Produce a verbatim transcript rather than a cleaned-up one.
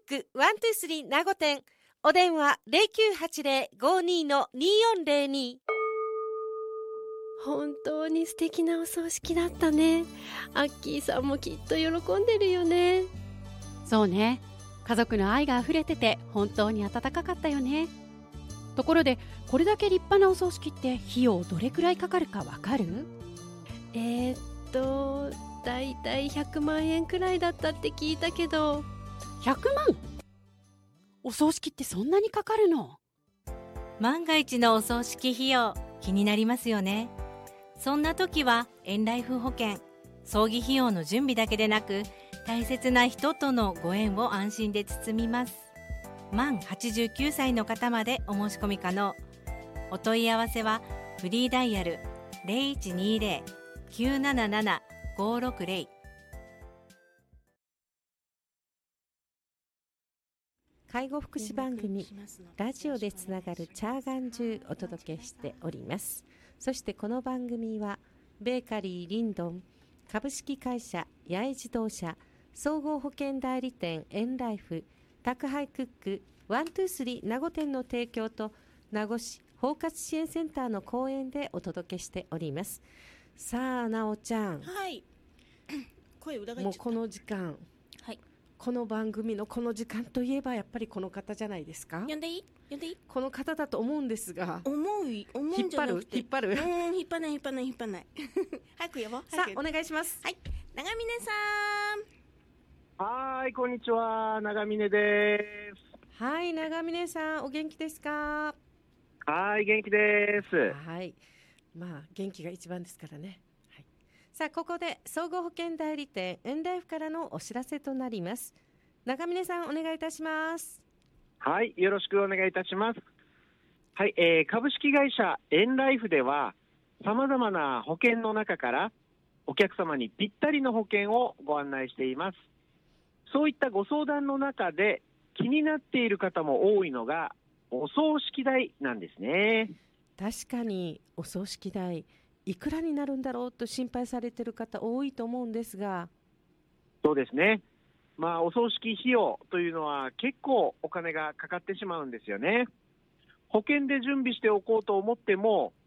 クワンツースリー名護店、お電話 ゼロきゅうはちゼロ ごにー の にーよんゼロに。 本当に素敵なお葬式だったね。アッキーさんもきっと喜んでるよね。 そうね、家族の愛があふれてて本当に温かかったよね。ところで、これだけ立派なお葬式って費用どれくらいかかるかわかる？ えー、っとだいたいひゃくまんえんくらいだったって聞いたけど。 ひゃくまん？お葬式ってそんなにかかるの？ 万が一のお葬式費用気になりますよね。そんな時はエンライフ保険、葬儀費用の準備だけでなく、大切な人とのご縁を安心で包みます。満はちじゅうきゅうさいの方までお申し込み可能。お問い合わせはフリーダイヤル ゼロいちにーゼロ きゅうなななな ごろくゼロ。 介護福祉番組ラジオでつながるチャーガンジュお届けしております。そしてこの番組はベーカリーリンドン、株式会社八重自動車、総合保険代理店エンライフ、宅配クックワンツースリー名護店の提供と、名護市包括支援センターの講演でお届けしております。さあ、なおちゃん、 はい声裏返っちゃった。 もうこの時間、 はい、 この番組のこの時間といえばやっぱりこの方じゃないですか。 呼んでいい呼んでいいこの方だと思うんですが、 思う思うんじゃなくて引っ張る引っ張るうん引っ張らない引っ張らない引っ張らない早く呼ぼう。 さあお願いします。 はい、長峰さん。はーい、こんにちは、長峰です。 はい、長峰さんお元気ですか？ はい、元気です。 はい、まあ元気が一番ですからね。はい、さあここで総合保険代理店エンライフからのお知らせとなります。長峰さんお願いいたします。 はい、よろしくお願いいたします。はい、えー、株式会社エンライフではさまざまな保険の中からお客様にぴったりの保険をご案内しています。そういったご相談の中で気になっている方も多いのがお葬式代なんですね。 確かにお葬式代いくらになるんだろうと心配されている方多いと思うんですが。 そうですね、まあ、お葬式費用というのは結構お金がかかってしまうんですよね。保険で準備しておこうと思っても